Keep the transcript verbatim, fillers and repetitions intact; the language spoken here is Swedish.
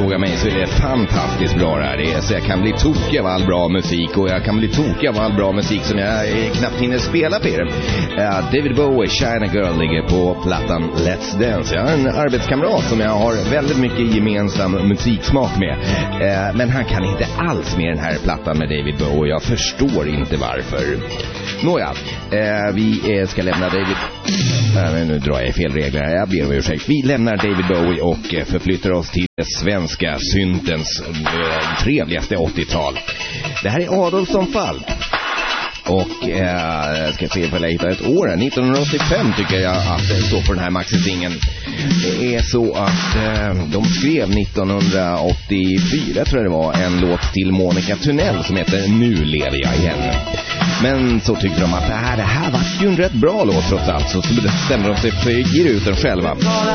frågar mig så är det fantastiskt bra det här. Det är, så jag kan bli tokig av all bra musik, och jag kan bli tokig av all bra musik som jag eh, knappt hinner spela på er. Uh, David Bowie, China Girl, ligger på plattan Let's Dance. Jag har en arbetskamrat som jag har väldigt mycket gemensam musiksmak med. Uh, men han kan inte alls med den här plattan med David Bowie. Jag förstår inte varför. Nåja, uh, vi uh, ska lämna David... Uh, nu drar jag i fel regler här. Jag ber om ursäkt. Vi lämnar David Bowie och uh, förflyttar oss till svenska syntens uh, trevligaste åttiotal. Det här är Adolfsson Falk. Och eh, jag ska se på jag hittar ett år här. nittonhundraåttiofem tycker jag att det står på den här maxisingen. Det är så att eh, de skrev nittonhundraåttiofyra tror jag det var en låt till Monica Tunnell som heter Nu lever jag igen. Men så tyckte de att det här, det här var ju en rätt bra låt trots allt, så bestämde de sig för att ge ut den själva.